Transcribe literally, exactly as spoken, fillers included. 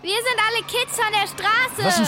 Wir sind alle Kids von der Straße. Was ist denn